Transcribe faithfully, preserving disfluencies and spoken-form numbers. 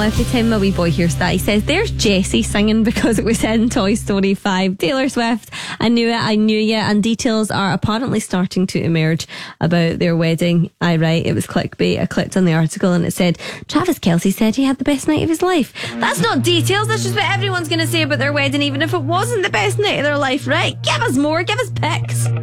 every time my wee boy hears that, he says, there's Jessie singing because it was in Toy Story five. Taylor Swift, I knew it, I knew you. And details are apparently starting to emerge about their wedding. I write, it was clickbait. I clicked on the article and it said, Travis Kelce said he had the best night of his life. That's not details, that's just what everyone's going to say about their wedding, even if it wasn't the best night of their life, right? Give us more, give us pics.